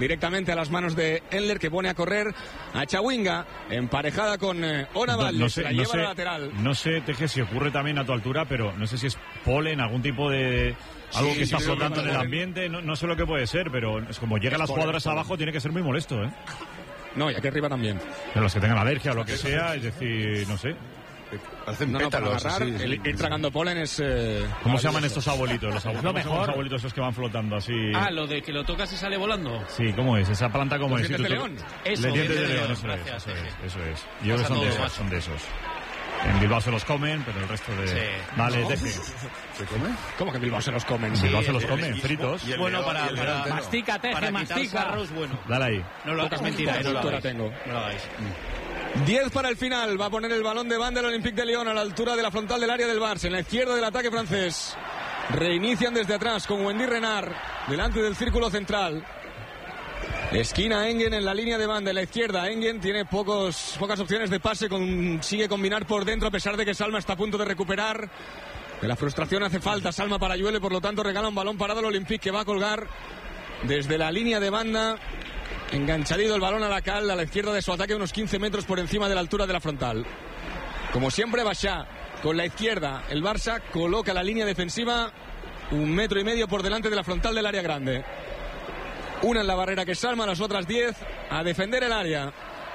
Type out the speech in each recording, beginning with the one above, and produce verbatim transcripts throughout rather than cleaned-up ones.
directamente a las manos de Enler, que pone a correr a Chawinga, emparejada con eh, Onaval, no, no se sé, la no lleva sé, a la lateral. No sé, Teje, si ocurre también a tu altura, pero no sé si es polen, algún tipo de... algo Sí, que está sí, flotando sí, en el polen. ambiente, no, no sé lo que puede ser, pero es como llegan las polen, jugadoras polen. abajo, tiene que ser muy molesto, ¿eh? No, y aquí arriba también. Pero los que tengan alergia o lo que sea, es decir, no sé. Hacen No, no, para pétalos, agarrar, así, el sí. ir tragando polen es... Eh, ¿Cómo se llaman maravilloso. estos abuelitos? Los abuelitos, Lo ¿cómo se llaman mejor. los abuelitos esos que van flotando así. Ah, lo de que lo tocas y sale volando. Sí, ¿cómo es? ¿Esa planta cómo Los es? dientes Sí, de tú- león. Eso, Le dientes de dientes de león, león, eso es, gracias, eso sí. es, eso es. Yo creo que Pasa son de todo, esos, macho. son de esos. En Bilbao se los comen, pero el resto de... Sí. Vale, No. Teje. ¿Se come? ¿Cómo que en Bilbao se los comen? En Bilbao Sí, se los el- comen, y- fritos. y el Bueno, león- para, y el león para, entero. mastica, teje, para mastica. quitar Sarros, bueno. Dale ahí. No lo hagas, mentira, eh, no lo cultura hagáis. tengo. No lo hagáis. diez para el final. Va a poner el balón de banda el Olympique de Lyon a la altura de la frontal del área del Barça. En la izquierda del ataque francés. Reinician desde atrás con Wendy Renard delante del círculo central. Esquina Engen en la línea de banda en la izquierda. Engen tiene pocos, pocas opciones de pase. Consigue combinar por dentro a pesar de que Salma está a punto de recuperar. De la frustración hace falta Salma para Lluele. Por lo tanto regala un balón parado al Olympique, que va a colgar desde la línea de banda. Enganchadito el balón a la cal, a la izquierda de su ataque, unos quince metros por encima de la altura de la frontal. Como siempre, Bachá con la izquierda. El Barça coloca la línea defensiva un metro y medio por delante de la frontal del área grande. Una en la barrera que Salma, las otras diez a defender el área.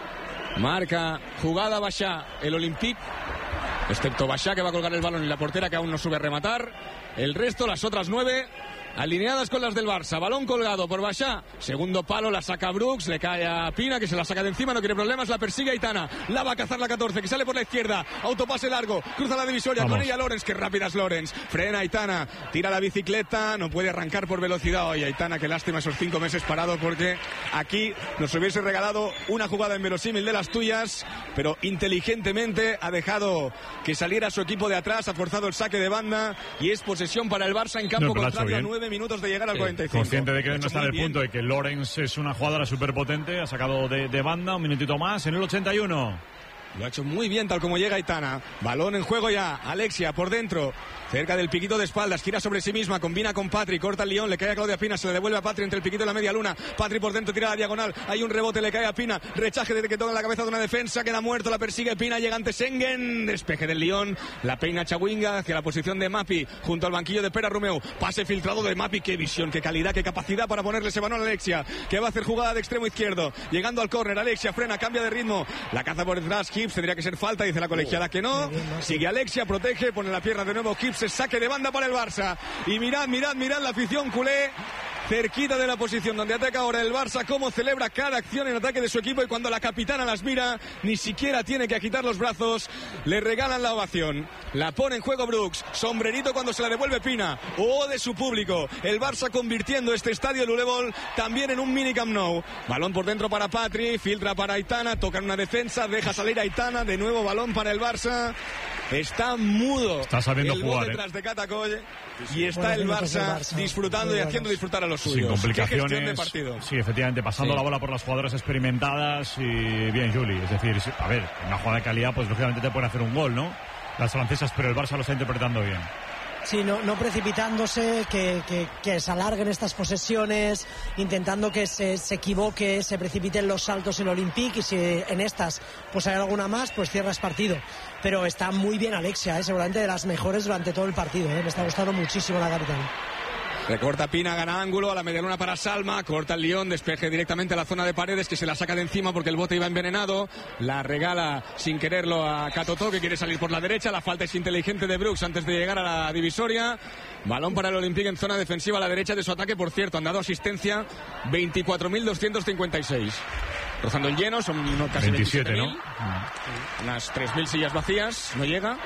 Marca jugada Bachá, el Olympique, excepto Bachá, que va a colgar el balón en la portera, que aún no sube a rematar. El resto, las otras nueve, alineadas con las del Barça. Balón colgado por Bachá. Segundo palo, la saca Brooks, le cae a Pina, que se la saca de encima, no quiere problemas, la persigue Aitana. La va a cazar la catorce, que sale por la izquierda. Autopase largo, cruza la divisoria, Vamos. con ella Lorenz, que rápida es Lorenz. Frena Aitana, tira la bicicleta, no puede arrancar por velocidad. Oye, Aitana, qué lástima esos cinco meses parado, porque aquí nos hubiese regalado una jugada inverosímil de las tuyas, pero inteligentemente ha dejado que saliera su equipo de atrás, ha forzado el saque de banda y es posesión para el Barça en campo No, pero lo ha hecho contrario a bien. nueve minutos de llegar al cuarenta y cinco. Consciente de que Lo ha no hecho está en muy el bien. punto de que Lorenz es una jugadora súper potente, ha sacado de, de banda un minutito más en el ochenta y uno. Lo ha hecho muy bien tal como llega Aitana. Balón en juego ya. Alexia por dentro. Cerca del piquito de espaldas. Gira sobre sí misma. Combina con Patri. Corta el León. Le cae a Claudia Pina. Se le devuelve a Patri entre el piquito y la media luna. Patri por dentro. Tira a la diagonal. Hay un rebote. Le cae a Pina. Rechaje desde que toca en la cabeza de una defensa. Queda muerto. La persigue Pina. Llega ante Sengen. Despeje del León. La peina Chawinga hacia la posición de Mapi. Junto al banquillo de Pera Romeu. Pase filtrado de Mapi. Qué visión. Qué calidad. Qué capacidad para ponerle ese balón a Alexia. Que va a hacer jugada de extremo izquierdo. Llegando al córner. Alexia frena. Cambia de ritmo. La caza por detrás. Hips. Tendría que ser falta. Dice la colegiada que no. Sigue Alexia. Protege. Pone la pierna de nuevo. Hips. Saque de banda para el Barça. Y mirad, mirad, mirad la afición culé. Cerquita de la posición donde ataca ahora el Barça, cómo celebra cada acción en ataque de su equipo, y cuando la capitana las mira, ni siquiera tiene que agitar los brazos, le regalan la ovación. La pone en juego Brooks, sombrerito cuando se la devuelve Pina, o de su público. El Barça convirtiendo este estadio Lulevol también en un mini Camp Nou. Balón por dentro para Patri, filtra para Aitana, toca en una defensa, deja salir a Aitana, de nuevo balón para el Barça. Está mudo. Está sabiendo el jugar, gol ¿eh? detrás de Catacoy, y está Buenos el minutos del Barça, Barça. disfrutando y haciendo disfrutar a los Sin suyos. Qué gestión de complicaciones. partido. Sí, efectivamente, pasando Sí. la bola por las jugadoras experimentadas y bien, Juli. Es decir, sí, a ver, una jugada de calidad, pues lógicamente te pueden hacer un gol, ¿no? Las francesas, pero el Barça lo está interpretando bien. Sí, no, no precipitándose, que, que, que se alarguen estas posesiones, intentando que se, se equivoque, se precipiten los saltos el Olympique, y si en estas pues hay alguna más, pues cierras partido. Pero está muy bien Alexia, ¿eh? Seguramente de las mejores durante todo el partido, ¿eh? Me está gustando muchísimo la capitana. Recorta Pina, gana ángulo, a la medialuna para Salma, corta el León, despeje directamente a la zona de Paredes, que se la saca de encima porque el bote iba envenenado, la regala sin quererlo a Catoto, que quiere salir por la derecha, la falta es inteligente de Brooks antes de llegar a la divisoria, balón para el Olympique en zona defensiva a la derecha de su ataque, por cierto, han dado asistencia veinticuatro mil doscientos cincuenta y seis. Rozando el lleno, son unos casi veintisiete, veintisiete mil, ¿no? unas tres mil sillas vacías, no llega.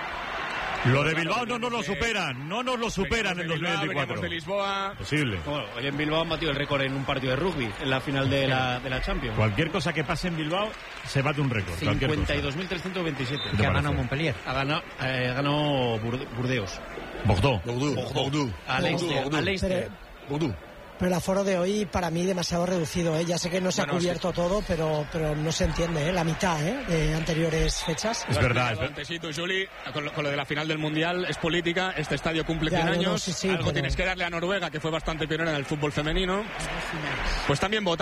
Lo de Bilbao no nos lo superan, no nos lo superan en Veníamos de dos mil Bilbao, veinticuatro. veníamos de Lisboa. Posible. Bueno, hoy en Bilbao han batido el récord en un partido de rugby, en la final de la, de la Champions. Cualquier cosa que pase en Bilbao se bate un récord. cualquier cosa. cincuenta y dos mil trescientos veintisiete. ¿Qué te Que ha parece? ganado Montpellier. Ha ganado, eh, ganó Burde- Burdeos. Bordeaux. Bordeaux, Bordeaux. A Leicester. Bordeaux. A Leicester. Bordeaux. Pero el aforo de hoy para mí demasiado reducido, ¿eh? Ya sé que no se Bueno, ha cubierto todo, pero, pero no se entiende, ¿eh? La mitad, ¿eh? De anteriores fechas. Es verdad, es verdad. Antesito, Juli, con lo, con lo de la final del Mundial, es política, este estadio cumple Ya, cien no, no, años, sí, sí, algo pero- tienes que darle a Noruega, que fue bastante pionera en el fútbol femenino. Pues también vota.